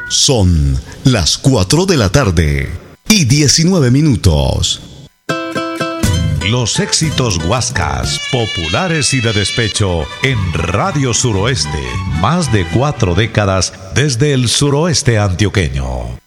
Son las 4 de la tarde y 19 minutos. Los éxitos Huascas, populares y de despecho en Radio Suroeste. Más de 4 décadas desde el suroeste antioqueño.